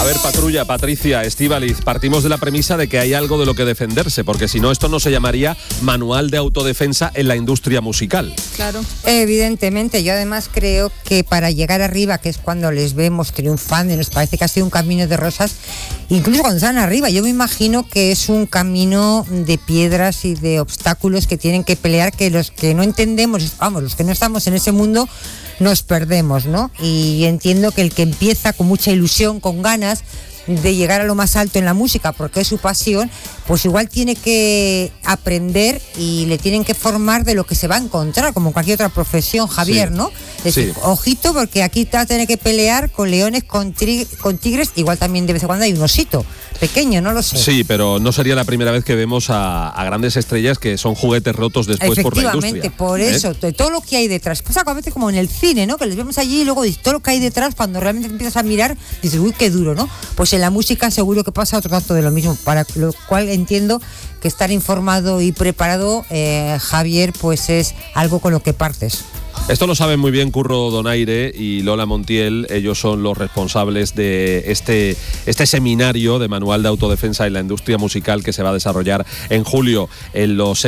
ver, Patrulla, Patricia, Estíbaliz, partimos de la premisa de que hay algo de lo que defenderse, porque si no, esto no se llamaría Manual de Autodefensa en la Industria Musical. Claro. Evidentemente, yo además creo que para llegar arriba, que es cuando les vemos triunfando y nos parece que ha sido un camino de rosas, incluso cuando están arriba, yo me imagino que es un camino de piedras y de obstáculos que tienen que pelear, que los que no entendemos, vamos, los que no estamos en ese mundo, nos perdemos, ¿no? Y entiendo que el que empieza con mucha ilusión, con ganas de llegar a lo más alto en la música, porque es su pasión, pues igual tiene que aprender y le tienen que formar de lo que se va a encontrar, como cualquier otra profesión, Javier, ¿no? Es decir, ojito, porque aquí te va a tener que pelear con leones, con tigres, igual también de vez en cuando hay un osito pequeño, no lo sé. Sí, pero no sería la primera vez que vemos a grandes estrellas que son juguetes rotos después por la industria. Efectivamente, por eso, todo lo que hay detrás. Pasa a veces como en el cine, ¿no? Que les vemos allí y luego dices, todo lo que hay detrás, cuando realmente empiezas a mirar, dices, uy, qué duro, ¿no? Pues en la música seguro que pasa otro tanto de lo mismo, para lo cual entiendo que estar informado y preparado, Javier, pues es algo con lo que partes. Esto lo saben muy bien Curro Donaire y Lola Montiel. Ellos son los responsables de este seminario de Manual de Autodefensa en la Industria Musical que se va a desarrollar en julio en los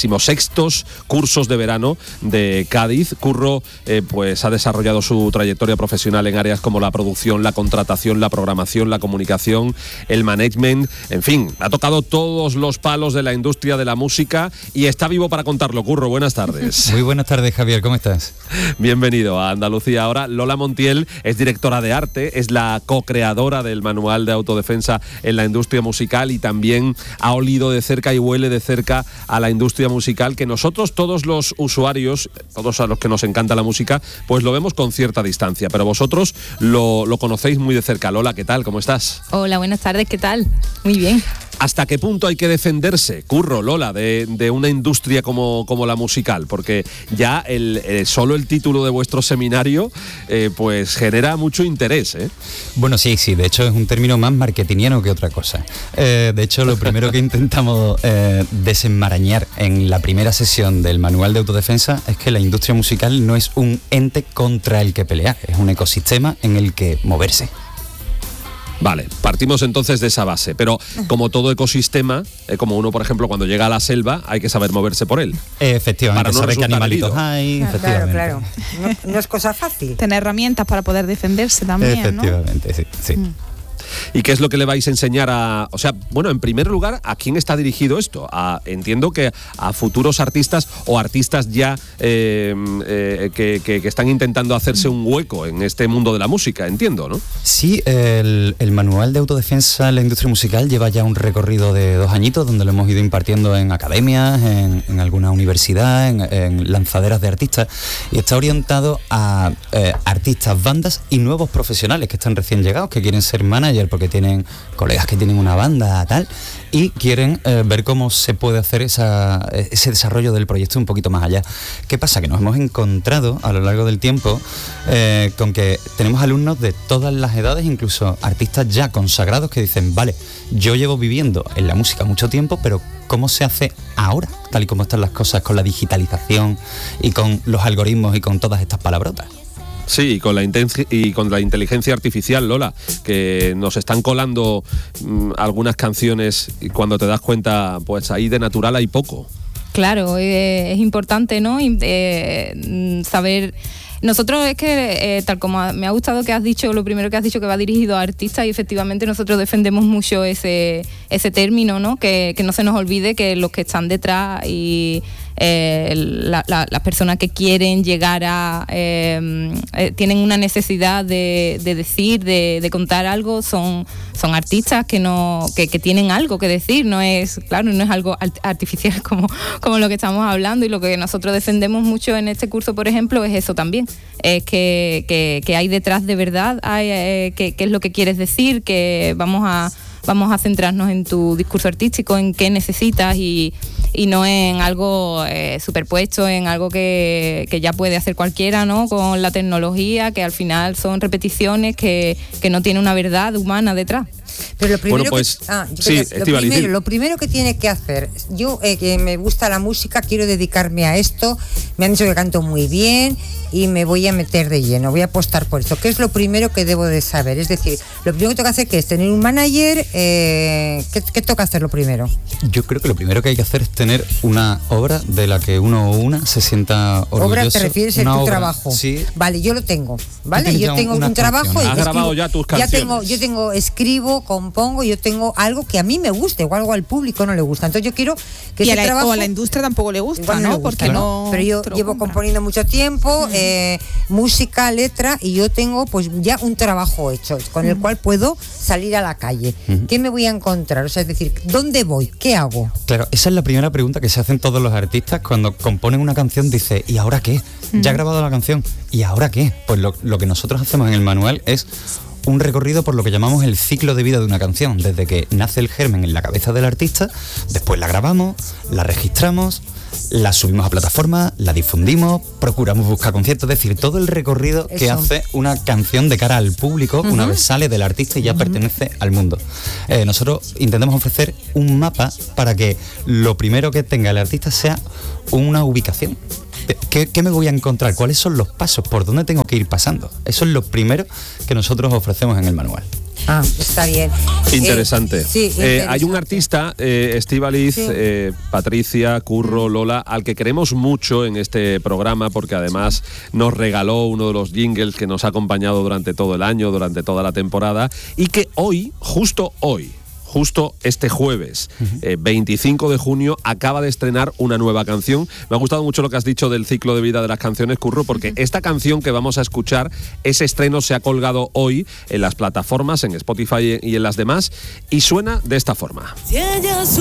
76º cursos de verano de Cádiz. Curro pues ha desarrollado su trayectoria profesional en áreas como la producción, la contratación, la programación, la comunicación, el management, en fin, ha tocado todos los palos de la industria de la música y está vivo para contarlo. Curro, buenas tardes. Muy buenas tardes, Javier, ¿cómo estás? Bienvenido a Andalucía Ahora. Lola Montiel es directora de arte, es la co-creadora del Manual de Autodefensa en la Industria Musical y también ha olido de cerca y huele de cerca a la industria musical que nosotros, todos los usuarios, todos a los que nos encanta la música, pues lo vemos con cierta distancia, pero vosotros lo conocéis muy de cerca. Lola, ¿qué tal? ¿Cómo estás? Hola, buenas tardes, ¿qué tal? Muy bien. ¿Hasta qué punto hay que defenderse, Curro, Lola, de una industria como la musical? Porque ya solo el título de vuestro seminario pues genera mucho interés, ¿eh? Bueno, sí, de hecho es un término más marketingiano que otra cosa. De hecho, lo primero que intentamos desenmarañar en la primera sesión del Manual de Autodefensa es que la industria musical no es un ente contra el que pelear, es un ecosistema en el que moverse. Vale, partimos entonces de esa base, pero como todo ecosistema, como uno, por ejemplo, cuando llega a la selva, hay que saber moverse por él. Efectivamente, para no saber qué animalitos herido. hay. Claro. No es cosa fácil. Tener herramientas para poder defenderse también, efectivamente, ¿no? sí. ¿Y qué es lo que le vais a enseñar o sea, bueno, en primer lugar, ¿a quién está dirigido esto? Entiendo que a futuros artistas o artistas ya que están intentando hacerse un hueco en este mundo de la música, entiendo, ¿no? Sí, el Manual de Autodefensa en la Industria Musical lleva ya un recorrido de 2 añitos donde lo hemos ido impartiendo en academias, en alguna universidad, en lanzaderas de artistas, y está orientado a artistas, bandas y nuevos profesionales que están recién llegados, que quieren ser manager porque tienen colegas que tienen una banda tal y quieren ver cómo se puede hacer ese desarrollo del proyecto un poquito más allá. ¿Qué pasa? Que nos hemos encontrado a lo largo del tiempo con que tenemos alumnos de todas las edades, incluso artistas ya consagrados que dicen, vale, yo llevo viviendo en la música mucho tiempo, pero ¿cómo se hace ahora? Tal y como están las cosas con la digitalización y con los algoritmos y con todas estas palabrotas. Sí, y con la inteligencia artificial, Lola, que nos están colando algunas canciones y cuando te das cuenta, pues ahí de natural hay poco. Claro, es importante, ¿no? Saber. Nosotros es que, tal como me ha gustado que has dicho, lo primero que has dicho que va dirigido a artistas, y efectivamente nosotros defendemos mucho ese término, ¿no? Que no se nos olvide que los que están detrás y las personas que quieren llegar a tienen una necesidad de decir, de contar algo, son artistas que tienen algo que decir, no es algo artificial como lo que estamos hablando, y lo que nosotros defendemos mucho en este curso, por ejemplo, es eso también, es que hay detrás de verdad, qué es lo que quieres decir, que vamos a centrarnos en tu discurso artístico, en qué necesitas y no en algo superpuesto, en algo que ya puede hacer cualquiera, ¿no? Con la tecnología, que al final son repeticiones que no tienen una verdad humana detrás. Pero lo primero pues, que, lo primero que tiene que hacer, yo que me gusta la música, quiero dedicarme a esto, me han dicho que canto muy bien y me voy a meter de lleno, voy a apostar por esto. ¿Qué es lo primero que debo de saber? Es decir, lo primero que tengo que hacer que es tener un manager. ¿Qué toca hacer lo primero? Yo creo que lo primero que hay que hacer es tener una obra de la que uno o una se sienta orgulloso. ¿Obra te refieres a tu trabajo? Sí. Vale, yo lo tengo, ¿vale? Yo tengo un trabajo. ¿Has grabado ya tus canciones? Escribo, compongo, yo tengo algo que a mí me guste o algo al público no le gusta. Entonces yo quiero que ese trabajo... O a la industria tampoco le gusta, ¿no? Porque no... Pero yo llevo componiendo mucho tiempo, música, letra, y yo tengo pues ya un trabajo hecho con el cual puedo salir a la calle. ¿Qué me voy a encontrar? O sea, es decir, ¿dónde voy? ¿Qué hago? Claro, esa es la primera pregunta que se hacen todos los artistas cuando componen una canción. Dice, ¿y ahora qué? Ya he grabado la canción, ¿y ahora qué? Pues lo que nosotros hacemos en el manual es un recorrido por lo que llamamos el ciclo de vida de una canción, desde que nace el germen en la cabeza del artista, después la grabamos, la registramos, la subimos a plataformas, la difundimos, procuramos buscar conciertos, es decir, todo el recorrido que hace una canción de cara al público una vez sale del artista y ya pertenece al mundo. Nosotros intentamos ofrecer un mapa para que lo primero que tenga el artista sea una ubicación. ¿Qué me voy a encontrar? ¿Cuáles son los pasos? ¿Por dónde tengo que ir pasando? Eso es lo primero que nosotros ofrecemos en el manual. Ah, está bien. Interesante. Interesante. Hay un artista, Estíbaliz, Patricia, Curro, Lola, al que queremos mucho en este programa porque además nos regaló uno de los jingles que nos ha acompañado durante todo el año, durante toda la temporada, y que hoy, justo este jueves, 25 de junio, acaba de estrenar una nueva canción. Me ha gustado mucho lo que has dicho del ciclo de vida de las canciones, Curro, porque esta canción que vamos a escuchar, ese estreno se ha colgado hoy en las plataformas, en Spotify y en las demás, y suena de esta forma. Si ella